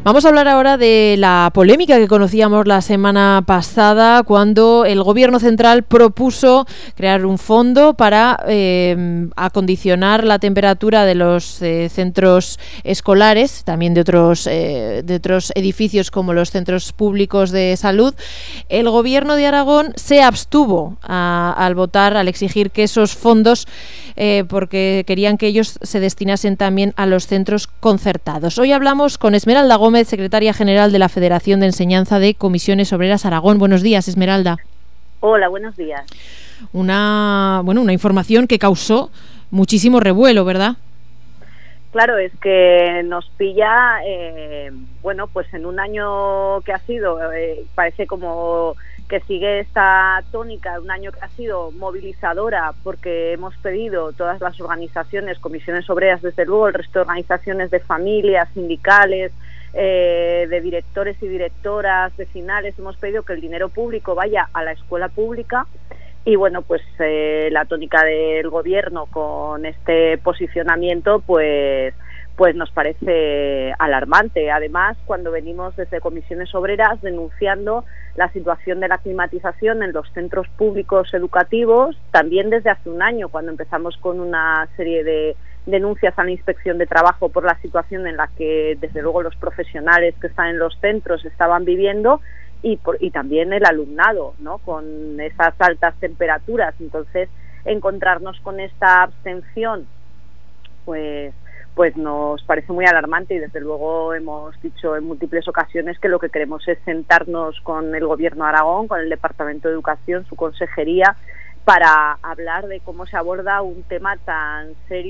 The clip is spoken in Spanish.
Vamos a hablar ahora de la polémica que conocíamos la semana pasada cuando el Gobierno central propuso crear un fondo para acondicionar la temperatura de los centros escolares, también de otros edificios como los centros públicos de salud. El Gobierno de Aragón se abstuvo al votar, al exigir que esos fondos, porque querían que ellos se destinasen también a los centros concertados. Hoy hablamos con Esmeralda Gómez, secretaria general de la Federación de Enseñanza de Comisiones Obreras Aragón. Buenos días, Esmeralda. Hola, buenos días. Una información que causó muchísimo revuelo, ¿verdad? Claro, es que nos pilla, pues en un año que ha sido, parece como que sigue esta tónica, un año que ha sido movilizadora, porque hemos pedido todas las organizaciones, comisiones obreras, desde luego, el resto de organizaciones de familias, sindicales, de directores y directoras vecinales, hemos pedido que el dinero público vaya a la escuela pública. Y bueno, pues la tónica del Gobierno con este posicionamiento pues nos parece alarmante. Además, cuando venimos desde comisiones obreras denunciando la situación de la climatización en los centros públicos educativos, también desde hace un año, cuando empezamos con una serie de denuncias a la Inspección de Trabajo por la situación en la que, desde luego, los profesionales que están en los centros estaban viviendo, y también el alumnado, ¿no?, con esas altas temperaturas. Entonces, encontrarnos con esta abstención pues nos parece muy alarmante, y desde luego hemos dicho en múltiples ocasiones que lo que queremos es sentarnos con el Gobierno de Aragón, con el Departamento de Educación, su consejería, para hablar de cómo se aborda un tema tan serio